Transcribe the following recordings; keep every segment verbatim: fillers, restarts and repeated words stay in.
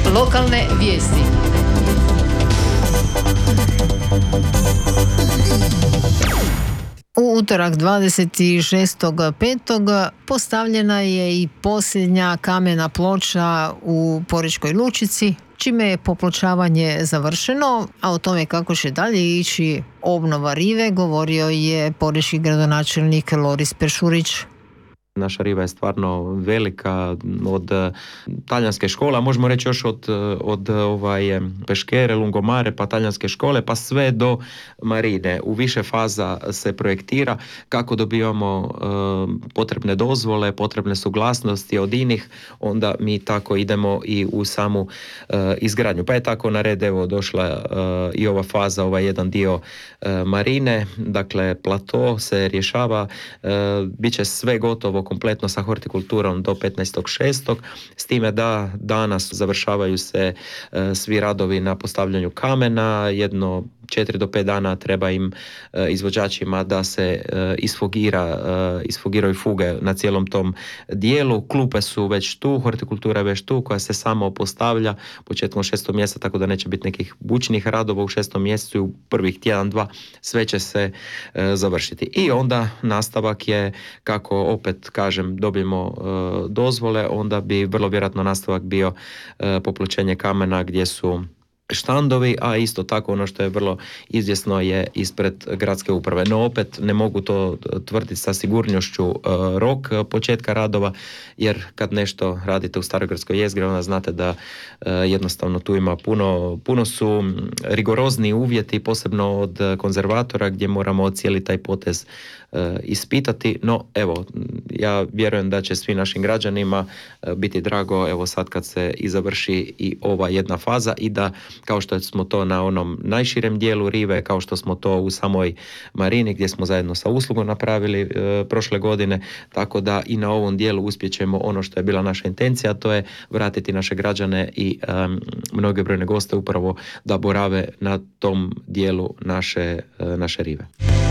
Lokalne vijesti. U utorak dvadeset šestog petog postavljena je i posljednja kamena ploča u Porečkoj Lučici, čime je popločavanje završeno, a o tome kako će dalje ići obnova rive govorio je porečki gradonačelnik Loris Peršurić. Naša riva je stvarno velika, od talijanske škole, a možemo reći još od, od ovaj, peškere, lungomare, pa talijanske škole, pa sve do marine. U više faza se projektira kako dobivamo e, potrebne dozvole, potrebne suglasnosti od inih, onda mi tako idemo i u samu e, izgradnju. Pa je tako na red evo došla e, i ova faza, ovaj jedan dio e, marine, dakle plato se rješava, e, bit će sve gotovo kompletno sa hortikulturom do petnaestog šestog s time da danas završavaju se e, svi radovi na postavljanju kamena, jedno četiri do pet dana treba im e, izvođačima da se e, isfogira, e, isfogiraju fuge na cijelom tom dijelu. Klupe su već tu, hortikultura je već tu koja se samo postavlja početkom šestog mjeseca, tako da neće biti nekih bučnih radova u šestom mjesecu i u prvih tjedan, dva sve će se e, završiti. I onda nastavak je kako opet kažem dobijemo e, dozvole, onda bi vrlo vjerojatno nastavak bio e, popločenje kamena gdje su štandovi, a isto tako ono što je vrlo izvjesno je ispred gradske uprave. No opet ne mogu to tvrditi sa sigurnošću uh, rok početka radova, jer kad nešto radite u starogradskoj jezgri, onda znate da uh, jednostavno tu ima puno, puno su rigorozni uvjeti, posebno od konzervatora gdje moramo cijeli taj potez uh, ispitati. No evo, ja vjerujem da će svim našim građanima uh, biti drago evo sad kad se i završi i ova jedna faza i da kao što smo to na onom najširem dijelu rive, kao što smo to u samoj marini gdje smo zajedno sa uslugom napravili e, prošle godine, tako da i na ovom dijelu uspjećemo ono što je bila naša intencija, a to je vratiti naše građane i e, mnoge brojne goste upravo da borave na tom dijelu naše, e, naše rive.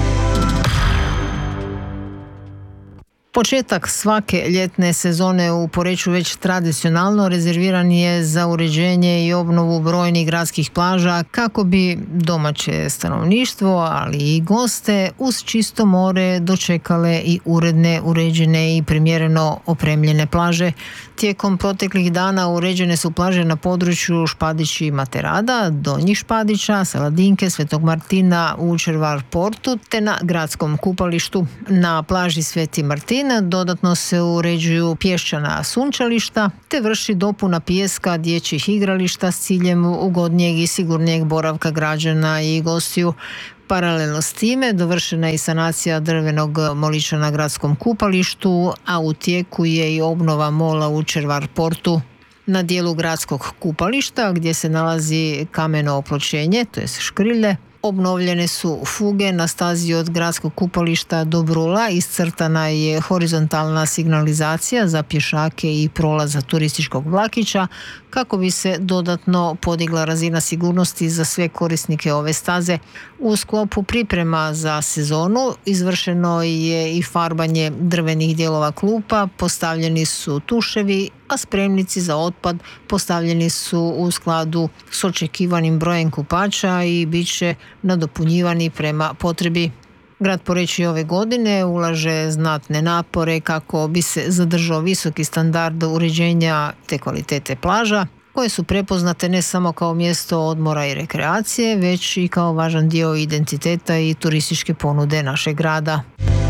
Početak svake ljetne sezone u Poreču već tradicionalno rezerviran je za uređenje i obnovu brojnih gradskih plaža kako bi domaće stanovništvo, ali i goste uz čisto more dočekale i uredne, uređene i primjereno opremljene plaže. Tijekom proteklih dana uređene su plaže na području Špadić i Materada, Donjih Špadića, Saladinke, Svetog Martina, u Červar portu te na gradskom kupalištu. Na plaži Sveti Martin dodatno se uređuju pješčana sunčališta te vrši dopuna pijeska dječjih igrališta s ciljem ugodnijeg i sigurnijeg boravka građana i gostiju. Paralelno s time dovršena je i sanacija drvenog molića na gradskom kupalištu, a u tijeku je i obnova mola u Červar portu. Na dijelu gradskog kupališta gdje se nalazi kameno opločenje, to je škrilje, obnovljene su fuge na stazi od gradskog kupališta do Brula, iscrtana je horizontalna signalizacija za pješake i prolaza turističkog vlakića kako bi se dodatno podigla razina sigurnosti za sve korisnike ove staze. U sklopu priprema za sezonu izvršeno je i farbanje drvenih dijelova klupa, postavljeni su tuševi, a spremnici za otpad postavljeni su u skladu s očekivanim brojem kupača i bit će nadopunjivani prema potrebi. Grad Poreč ove godine ulaže znatne napore kako bi se zadržao visoki standard uređenja te kvalitete plaža, koje su prepoznate ne samo kao mjesto odmora i rekreacije, već i kao važan dio identiteta i turističke ponude našeg grada.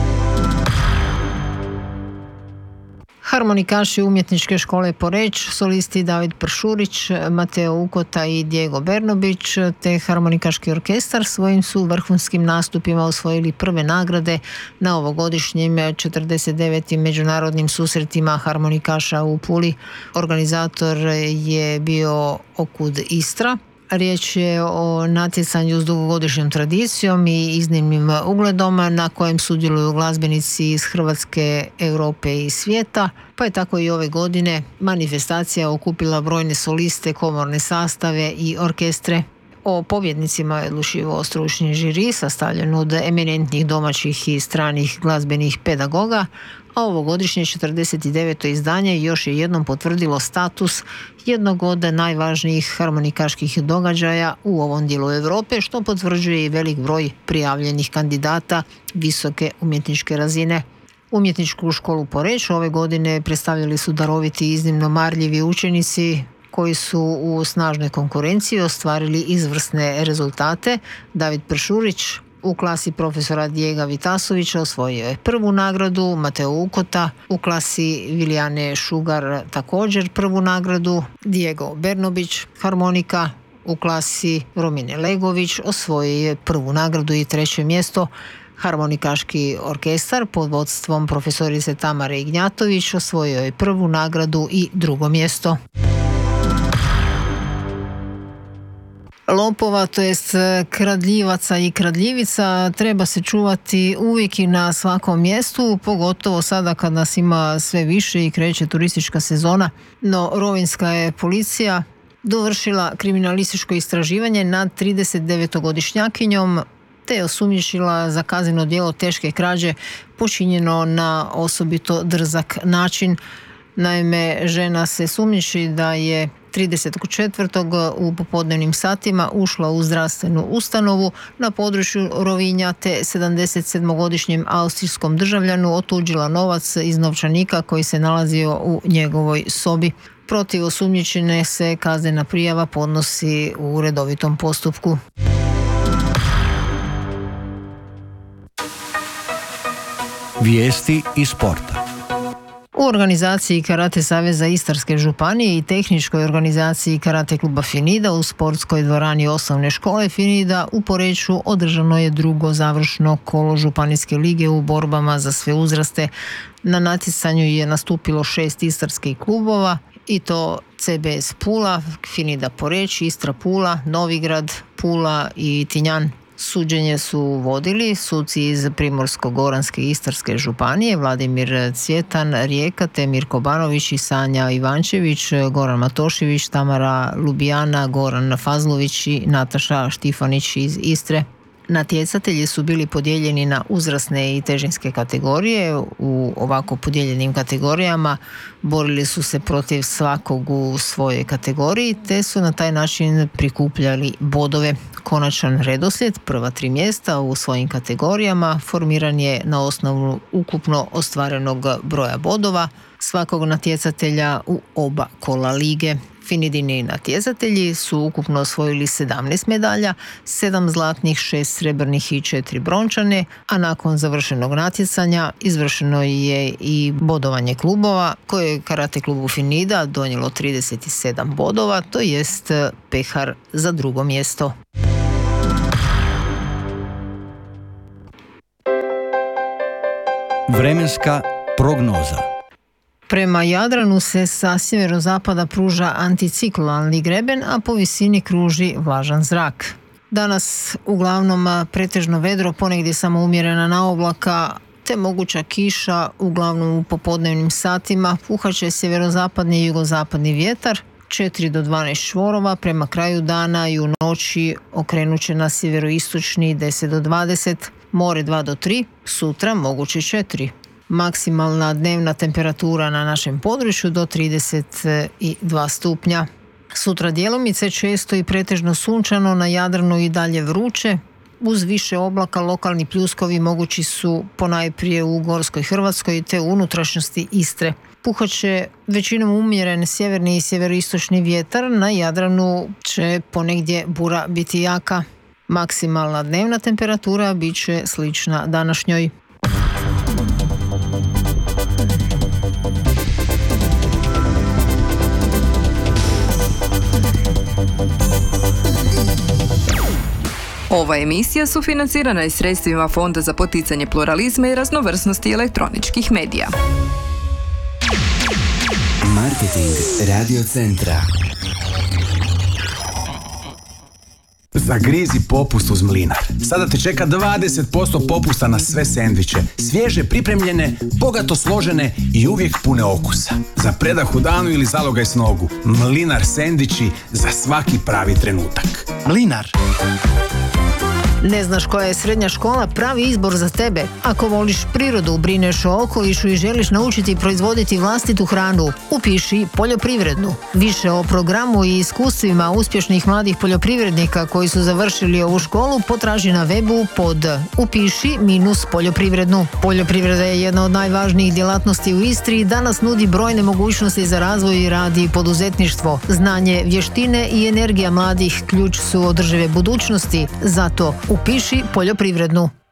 Harmonikaši Umjetničke škole Poreč, solisti David Peršurić, Mateo Ukota i Diego Bernobić, te harmonikaški orkestar svojim su vrhunskim nastupima osvojili prve nagrade na ovogodišnjim četrdeset devetim međunarodnim susretima harmonikaša u Puli. Organizator je bio Okud Istra. Riječ je o natjecanju s dugogodišnjom tradicijom i iznimnim ugledom na kojem sudjeluju glazbenici iz Hrvatske, Europe i svijeta, pa je tako i ove godine manifestacija okupila brojne soliste, komorne sastave i orkestre. O pobjednicima je odlučivao stručni žiri sastavljen od eminentnih domaćih i stranih glazbenih pedagoga, a ovogodišnje četrdeset deveto izdanje još je jednom potvrdilo status jednog od najvažnijih harmonikaških događaja u ovom dijelu Europe, što potvrđuje i velik broj prijavljenih kandidata visoke umjetničke razine. Umjetničku školu Poreč ove godine predstavljali su daroviti i iznimno marljivi učenici koji su u snažnoj konkurenciji ostvarili izvrsne rezultate. David Pršurić u klasi profesora Dijega Vitasovića osvojio je prvu nagradu, Mateo Ukota u klasi Vilijane Šugar također prvu nagradu, Diego Bernobić harmonika u klasi Romine Legović osvojio je prvu nagradu i treće mjesto. Harmonikaški orkestar pod vodstvom profesorice Tamare Ignjatović osvojio je prvu nagradu i drugo mjesto. Lopova, to jest kradljivaca i kradljivica, treba se čuvati uvijek i na svakom mjestu, pogotovo sada kad nas ima sve više i kreće turistička sezona. No, rovinjska je policija dovršila kriminalističko istraživanje nad tridesetdevetogodišnjakinjom te je osumnjičila za kazneno djelo teške krađe počinjeno na osobito drzak način. Naime, žena se sumnjiči da je tridesetog četvrtog u popodnevnim satima ušla u zdravstvenu ustanovu na području Rovinja te sedamdesetsedmogodišnjem austrijskom državljanu otuđila novac iz novčanika koji se nalazio u njegovoj sobi. Protiv osumnjičene se kaznena prijava podnosi u redovitom postupku. Vijesti iz sporta. U organizaciji Karate Saveza Istarske županije i tehničkoj organizaciji Karate kluba Finida u sportskoj dvorani osnovne škole Finida u Poreču održano je drugo završno kolo županijske lige u borbama za sve uzraste. Na natjecanju je nastupilo šest istarskih klubova i to C B S Pula, Finida Poreč, Istra Pula, Novigrad, Pula i Tinjan. Suđenje su vodili suci iz Primorsko-goranske Istarske županije, Vladimir Cvjetan Rijeka te Mirko Banović i Sanja Ivančević, Goran Matošević, Tamara Lubijana, Goran Fazlović i Nataša Štifanić iz Istre. Natjecatelji su bili podijeljeni na uzrasne i težinske kategorije. U ovako podijeljenim kategorijama borili su se protiv svakog u svojoj kategoriji te su na taj način prikupljali bodove. Konačan redoslijed prva tri mjesta u svojim kategorijama formiran je na osnovu ukupno ostvarenog broja bodova svakog natjecatelja u oba kola lige. Finidini natjecatelji su ukupno osvojili sedamnaest medalja, sedam zlatnih, šest srebrnih i četiri brončane, a nakon završenog natjecanja izvršeno je i bodovanje klubova koje je Karate klubu Finida donijelo trideset sedam bodova, to jest pehar za drugo mjesto. Vremenska prognoza. Prema Jadranu se sa sjeverozapada pruža anticiklonalni greben, a po visini kruži vlažan zrak. Danas uglavnom pretežno vedro, ponegdje samo umjerena naoblaka, te moguća kiša, uglavnom u popodnevnim satima. Puhaće sjeverozapadni i jugozapadni vjetar, četiri do dvanaest čvorova, prema kraju dana i u noći okrenut će na sjeveroistočni deset do dvadeset, more dva do tri, sutra moguće četiri. Maksimalna dnevna temperatura na našem području do trideset dva stupnja. Sutra djelomice često i pretežno sunčano, na Jadranu i dalje vruće. Uz više oblaka lokalni pljuskovi mogući su ponajprije u Gorskoj Hrvatskoj te u unutrašnjosti Istre. Puhaće većinom umjeren sjeverni i sjeveroistočni vjetar, na Jadranu će ponegdje bura biti jaka. Maksimalna dnevna temperatura bit će slična današnjoj. Ova emisija sufinancirana je sredstvima Fonda za poticanje pluralizma i raznovrsnosti elektroničkih medija. Marketing Radio Centra. Zagrizi popust uz Mlinar. Sada te čeka dvadeset posto popusta na sve sendviče. Svježe pripremljene, bogato složene i uvijek pune okusa. Za predah u danu ili zalogaj s nogu. Mlinar sendviči za svaki pravi trenutak. Mlinar. Ne znaš koja je srednja škola pravi izbor za tebe? Ako voliš prirodu, brineš o okolišu i želiš naučiti proizvoditi vlastitu hranu, upiši poljoprivrednu. Više o programu i iskustvima uspješnih mladih poljoprivrednika koji su završili ovu školu potraži na webu pod upiši minus poljoprivrednu. Poljoprivreda je jedna od najvažnijih djelatnosti u Istri i danas nudi brojne mogućnosti za razvoj i rad i poduzetništvo. Znanje, vještine i energija mladih ključ su održive budućnosti, zato upiši poljoprivrednu.